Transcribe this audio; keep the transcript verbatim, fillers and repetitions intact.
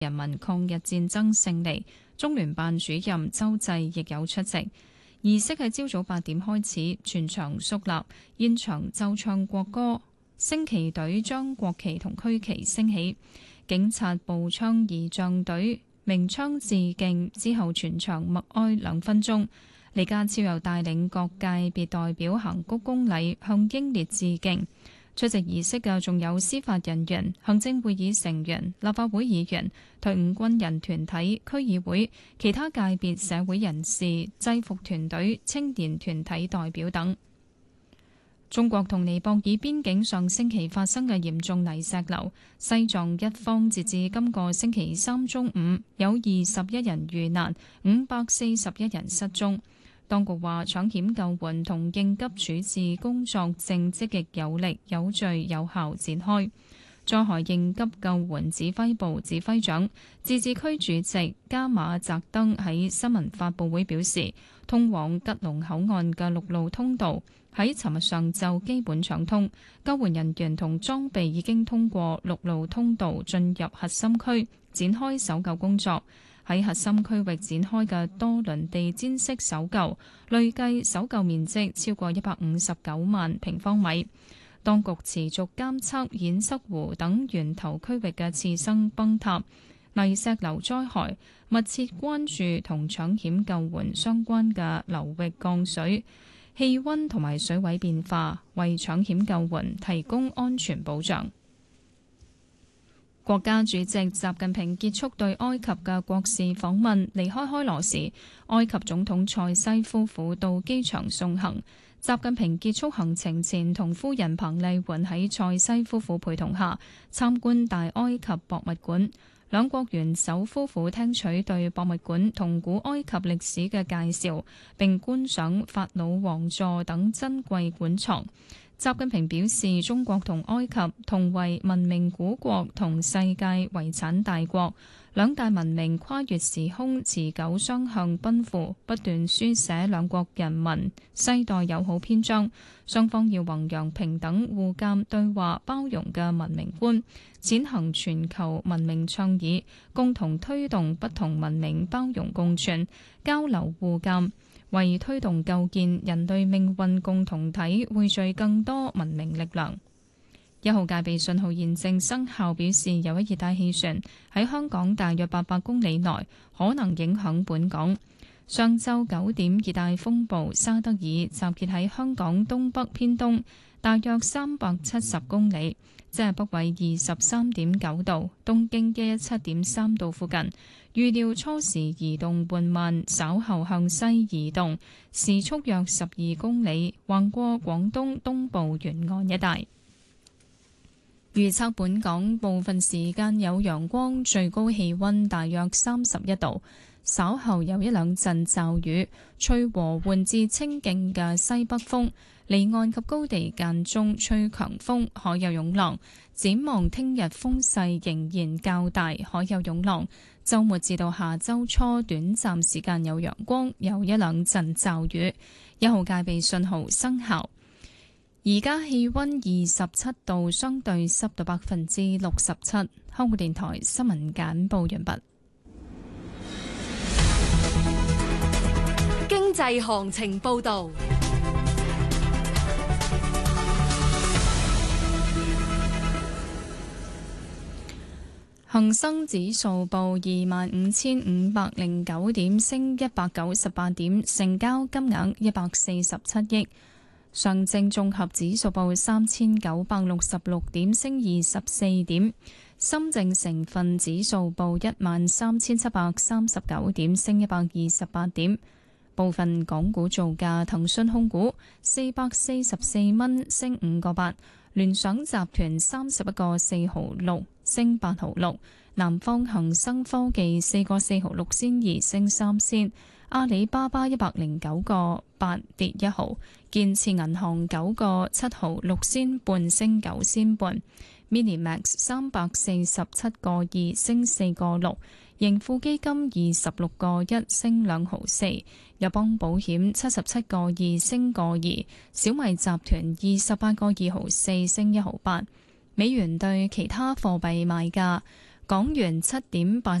人民抗日戰爭勝利。中聯辦主任周濟亦有出席。儀式喺朝早八點開始，全場肅立，現場奏唱國歌，升旗隊將國旗同區旗升起，警察步槍儀仗隊鳴槍致敬，之後全場默哀兩分鐘。李家超又帶領各界別代表行鞠躬禮，向英烈致敬。出席儀式嘅仲有司法人員、行政會議成員、立法會議員、退伍軍人團體、區議會、其他界別社會人士、制服團隊、青年團體代表等。中國同尼泊爾邊境上星期發生嘅嚴重泥石流，西藏一方截至今個星期三中午有二十一人遇難，五百四十一人失蹤。當局話，搶險救援同應急處置工作正積極有力、有序、有效展開。災害應急救援指揮部指揮長、自治區主席加馬澤登喺新聞發佈會表示，通往吉隆口岸嘅陸路通道喺尋日上晝基本暢通，救援人員同裝備已經通過陸路通道進入核心區，展開搜救工作。喺核心區域展開嘅多輪地毯式搜救，累計搜救面積超過一百五十九萬平方米。當局持續監測堰塞湖等源頭區域嘅次生崩塌、泥石流災害，密切關注同搶險救援相關嘅流域降水、氣溫同埋水位變化，為搶險救援提供安全保障。國家主席習近平結束對埃及嘅國事訪問，離開開羅時，埃及總統塞西夫婦到機場送行。習近平結束行程前，同夫人彭麗媛喺塞西夫婦陪同下參觀大埃及博物館。兩國元首夫婦聽取對博物館同古埃及歷史嘅介紹，並觀賞法老王座等珍貴館藏。習近平表示，中國同埃及同為文明古國同世界遺產大國，兩大文明跨越時空，持久雙向奔赴，不斷書寫兩國人民世代友好篇章。雙方要弘揚平等、互鑒、對話、包容嘅文明觀，踐行全球文明倡議，共同推動不同文明包容共存、交流互鑒，為推動構建人類命運共同體匯聚更多文明力量。一號戒備信號現正生效，表示有一熱帶氣旋喺香港大約八百公里內可能影響本港。上晝九點，熱帶風暴沙德爾集結喺香港東北偏東大約三百七十公里，即係北緯二十三點九度、東經一一七點三度附近。預料初時移動緩慢，稍後向西移動，時速約十二公里，橫過廣東東部沿岸一帶。預測本港部分時間有陽光，最高氣溫大約三十一度。稍後有一兩陣驟雨，吹和緩至清勁嘅西北風，離岸及高地間中吹強風，海有湧浪。展望聽日風勢仍然較大，海有湧浪。週末至到下週初，短暫時間有陽光，有一兩陣驟雨。一號戒備信號生效。而家氣溫二十七度，相對濕度百分之六十七。香港電台新聞簡報完畢。 經濟行情報道。 恒生指數報二萬五千五百零九點，升一百九十八點，成交金額一百四十七億。上證綜合指數報三千九百六十六點，升二十四點。深證成分指數報一萬三千七百三十九點，升一百二十八點。部分港股造價：騰訊控股四百四十四蚊，升五個八；聯想集團三十一個四毫六，升八毫六；南方恒生科技四個四毫六仙二，升三仙；阿里巴巴一百零九個八，跌一毫；建設銀行九個七毫六仙半，升九仙半；Minimax 三百四十七個二，升四個六；盈富基金二十六個一，升兩毫四；友邦保險七十七個二，升個二；小米集團二十八個二毫四，升一毫八。美元對其他貨幣賣價： 港元七點八